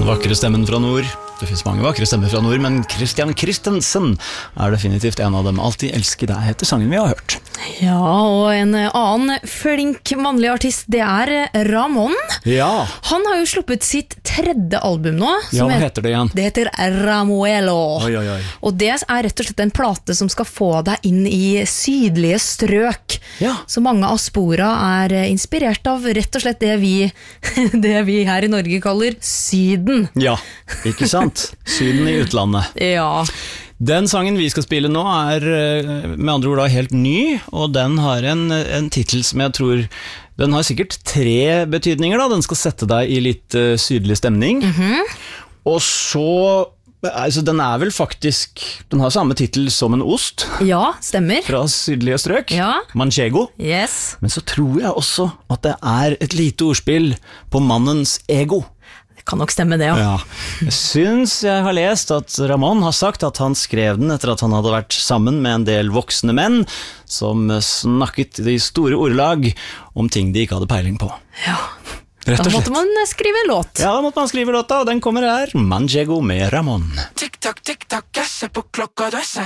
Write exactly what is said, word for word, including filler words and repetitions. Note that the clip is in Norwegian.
vakre stemmen fra nord. Det finnes mange vakre stemmer fra nord, men Christian Christensen er definitivt en av dem. Alltid elsker deg heter sangen vi har hørt. Ja, og en annen flink mannlig artist, det er Ramón. Ja. Han har jo sluppet sitt tredje album nå. Ja, hva heter det igjen? Det heter Ramuelo. Oi, oi, oi. Og det er rett og slett en plate som skal få deg inn i sydlige strøk. Ja. Så mange av spora er inspirert av rett og slett det vi, det vi her i Norge kaller Syden. Ja, ikke sant? Syden i utlandet. Ja. Den sangen vi skal spille nå er med andre ord da helt ny, og den har en, en titel som jeg tror, den har sikkert tre betydninger da, den skal sette deg i litt uh, sydlig stemning, mm-hmm. og så, altså den er vel faktisk, den har samme titel som en ost. Ja, stemmer. Fra sydlige strøk, ja. Manchego. Yes. Men så tror jeg også at det er et lite ordspill på mannens ego. Kan nok stemme det, ja. ja. Jeg synes jeg har lest at Ramón har sagt at han skrev den etter at han hadde vært sammen med en del voksne menn som snakket i store ordelag om ting de ikke hadde peiling på. Ja, Rett og da måtte slett. man skrive en låt. Ja, da måtte man skrive låta, og den kommer her, Manchego med Ramón. Tick-tock, tick-tock, jeg ser på klokka, du er sein.